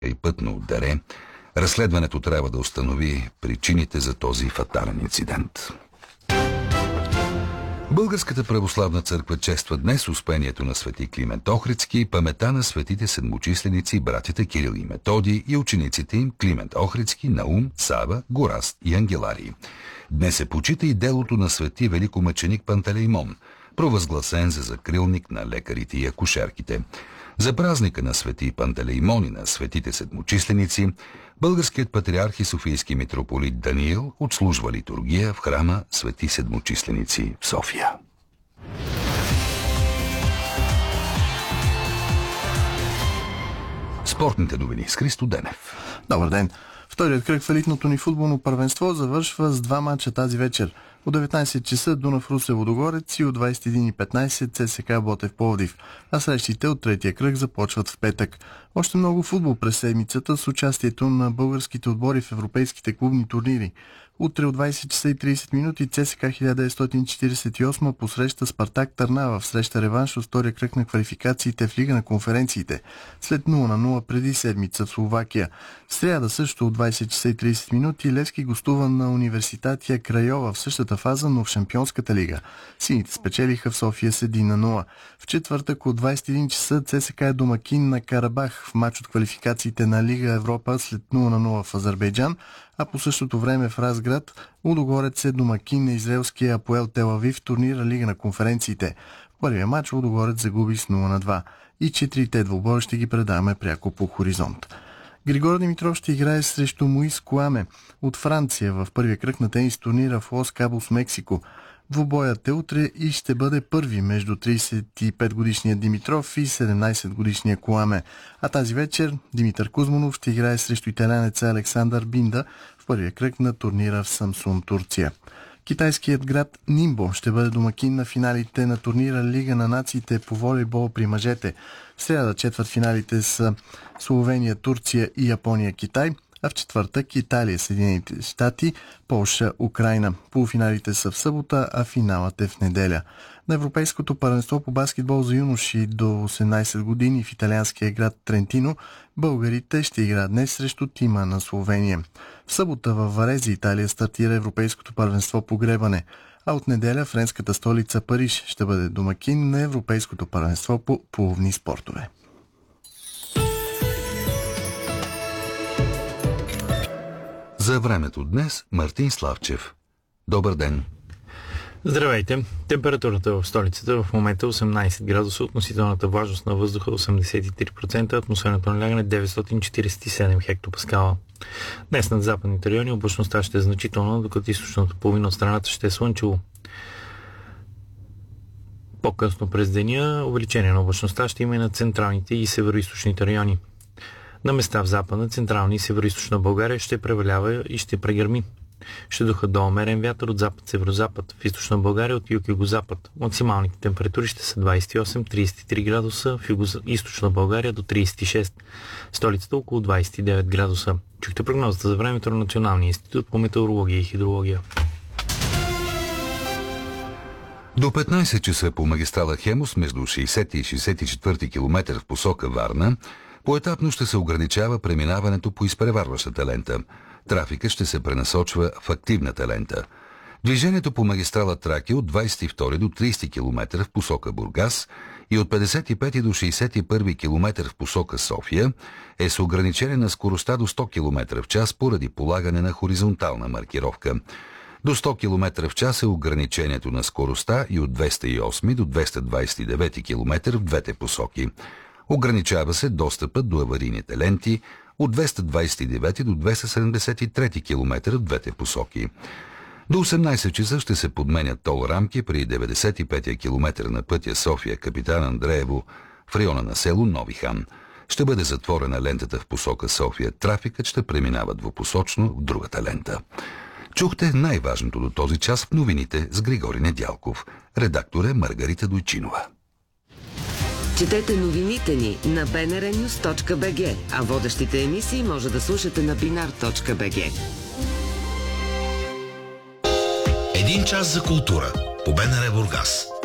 и пътно ударе, разследването трябва да установи причините за този фатален инцидент. Българската православна църква чества днес успението на свети Климент Охридски и памета на светите седмочисленици, братята Кирил и Методий и учениците им Климент Охридски, Наум, Сава, Гораст и Ангеларий. Днес се почита и делото на свети великомъченик Пантелеймон, провъзгласен за закрилник на лекарите и акушерките. За празника на свети Пантелеймон и на светите седмочисленици, българският патриарх и софийски митрополит Даниил отслужва литургия в храма Свети Седмочисленици в София. Спортните новини с Христо Денев. Добър ден! Вторият кръг в елитното ни футболно първенство завършва с 2 мача тази вечер. От 19 часа Дунав Русе Лудогорец и от 21:15 ЦСКА Ботев Пловдив. А срещите от третия кръг започват в петък. Още много футбол през седмицата с участието на българските отбори в европейските клубни турнири. Утре от 20 часа и 30 минути ЦСКА 1948 посреща Спартак Търнава в среща реванш от втория кръг на квалификациите в Лига на конференциите. След 0-0 преди седмица в Словакия. В сряда също от 20 часа и 30 минути Левски гостува на Университатия Крайова в същата фаза, но в Шампионската лига. Сините спечелиха в София с 1-0. В четвъртък от 21 часа ЦСКА е домакин на Карабах в матч от квалификациите на Лига Европа след 0-0 в Азербайджан, а по същото време в Разград Лудогорец е домакин на израелския Апоел Тел Авив в турнира Лига на конференциите. В първия матч Лудогорец загуби с 0-2 и 4-те двубоя ще ги предаваме пряко по Хоризонт. Григор Димитров ще играе срещу Моис Куаме от Франция в първия кръг на тенис турнира в Лос Кабос, Мексико. Двубоят е утре и ще бъде първи между 35-годишния Димитров и 17-годишния Куаме. А тази вечер Димитър Кузманов ще играе срещу италянеца Александър Бинда в първия кръг на турнира в Самсун, Турция. Китайският град Нимбо ще бъде домакин на финалите на турнира Лига на нациите по волейбол при мъжете. В сряда четвъртфиналите са Словения, Турция и Япония, Китай, а в четвъртък Италия, Съединените щати, Полша, Украйна. Полуфиналите са в събота, а финалът е в неделя. На Европейското първенство по баскетбол за юноши до 18 години в италианския град Трентино българите ще играят днес срещу тима на Словения. В събота във Варези, Италия, стартира Европейското първенство по гребане, а от неделя френската столица Париж ще бъде домакин на Европейското първенство по плувни спортове. За времето днес Мартин Славчев. Добър ден! Здравейте! Температурата в столицата в момента 18 градуса, относителната влажност на въздуха 83%, атмосферното налягане 947 хектопаскала. Днес над западните райони облачността ще е значителна, докато източната половина от страната ще е слънчево. По-късно през деня увеличение на облачността ще има и на централните и североизточните райони. На места в западна, централна и североизточна България ще превалява и ще прегърми. Ще духа до умерен вятър от запад-северозапад, в източна България от юг-югозапад. Максималните температури ще са 28-33 градуса, в юго-източна България до 36, столицата около 29 градуса. Чухте прогнозата за времето на Националния институт по метеорология и хидрология. До 15 часа по магистрала Хемус между 60 и 64 км в посока Варна поетапно ще се ограничава преминаването по изпреварващата лента. Трафикът ще се пренасочва в активната лента. Движението по магистрала Тракия от 22 до 30 км в посока Бургас и от 55 до 61 км в посока София е с ограничение на скоростта до 100 км в час поради полагане на хоризонтална маркировка. До 100 км в час е ограничението на скоростта и от 208 до 229 км в двете посоки. Ограничава се достъпът до аварийните ленти от 229 до 273 км в двете посоки. До 18 часа ще се подменят тол рамки при 95-я километър на пътя София Капитан Андреево в района на село Нови хан. Ще бъде затворена лентата в посока София. Трафикът ще преминава двупосочно в другата лента. Чухте най-важното до този час в новините с Григорий Недялков. Редактор е Маргарита Дойчинова. Четете новините ни на bnrnews.bg, а водещите емисии може да слушате на binar.bg. Един час за култура по БНР Бургас.